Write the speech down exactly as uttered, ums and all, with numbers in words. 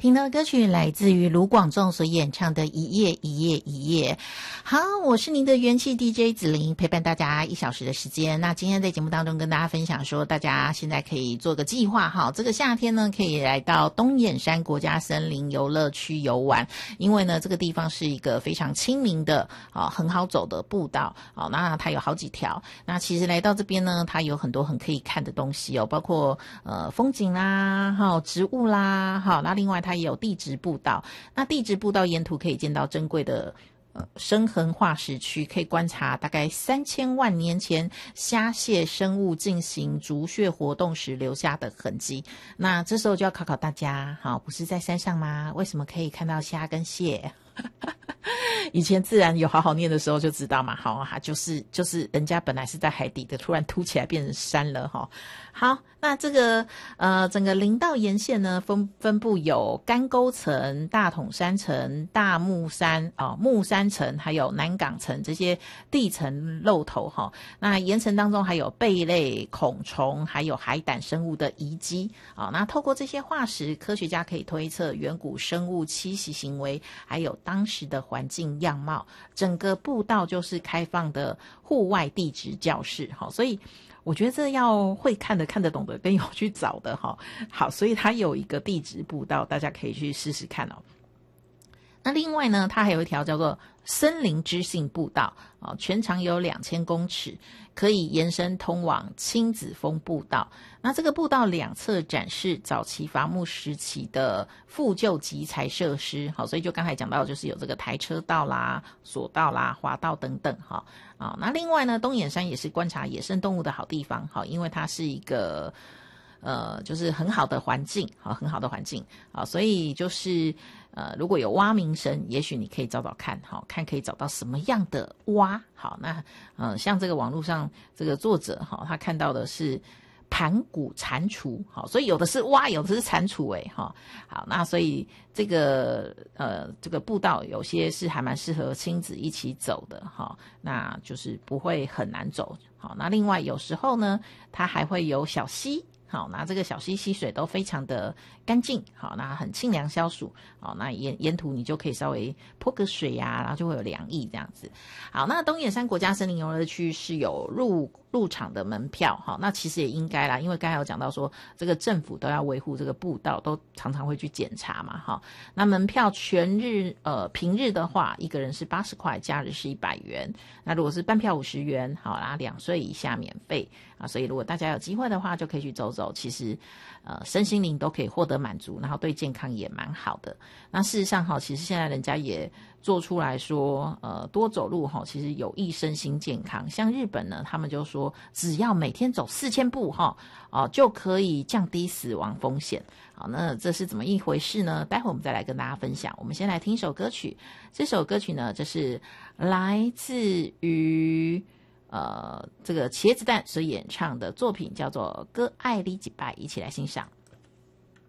听到的歌曲来自于卢广仲所演唱的《一夜一夜一夜》。好，我是您的元气 D J 子琳，陪伴大家一小时的时间。那今天在节目当中跟大家分享说，大家现在可以做个计划哈，这个夏天呢可以来到东眼山国家森林游乐区游玩，因为呢这个地方是一个非常亲民的啊，很好走的步道啊，那它有好几条。那其实来到这边呢，它有很多很可以看的东西哦，包括呃风景啦，哈植物啦，好，那另外它也有地质步道。那地质步道沿途可以见到珍贵的呃深痕化石区，可以观察大概三千万年前虾蟹生物进行逐穴活动时留下的痕迹。那这时候就要考考大家，好，不是在山上吗？为什么可以看到虾跟蟹？以前自然有好好念的时候就知道嘛，好，它就是就是人家本来是在海底的，突然凸起来变成山了哈。好，那这个呃整个林道沿线呢分分布有干沟层、大统山层、大木山啊、哦、木山层，还有南港层这些地层露头哈。那岩层当中还有贝类、孔虫，还有海胆生物的遗迹啊、哦。那透过这些化石，科学家可以推测远古生物栖息行为，还有当时的环境样貌。整个步道就是开放的户外地质教室，所以我觉得这要会看的看得懂的跟有去找的。好，所以它有一个地质步道，大家可以去试试看哦。那另外呢，它还有一条叫做森林知性步道，全长有两千公尺，可以延伸通往亲子峰步道。那这个步道两侧展示早期伐木时期的复旧集材设施，好，所以就刚才讲到，就是有这个台车道啦、索道啦、滑道等等哈。啊，那另外呢，东眼山也是观察野生动物的好地方，好，因为它是一个呃，就是很好的环境，好，很好的环境，好，所以就是呃，如果有蛙鸣声，也许你可以找找看，好，看可以找到什么样的蛙，好，那呃，像这个网络上这个作者哈，他看到的是盘古蟾蜍，好，所以有的是蛙，有的是蟾蜍，哎，哈，好，那所以这个呃，这个步道有些是还蛮适合亲子一起走的，哈，那就是不会很难走，好，那另外有时候呢，它还会有小溪。好，那这个小溪溪水都非常的干净，好，那很清凉消暑，好，那沿沿途你就可以稍微泼个水呀、啊，然后就会有凉意这样子。好，那东眼山国家森林游乐区是有入入场的门票，好，那其实也应该啦，因为刚才有讲到说这个政府都要维护这个步道，都常常会去检查嘛，哈。那门票全日呃平日的话，一个人是八十块，假日是一百元。那如果是半票五十元，好啦，两岁以下免费啊，所以如果大家有机会的话，就可以去走走。其实呃身心灵都可以获得满足，然后对健康也蛮好的。那事实上哈，其实现在人家也做出来说呃多走路哈，其实有益身心健康。像日本呢，他们就说只要每天走四千步哈哦、呃、就可以降低死亡风险。好，那这是怎么一回事呢？待会我们再来跟大家分享。我们先来听一首歌曲，这首歌曲呢，这是来自于呃，这个茄子蛋所演唱的作品叫做《歌爱你几拜》，一起来欣赏。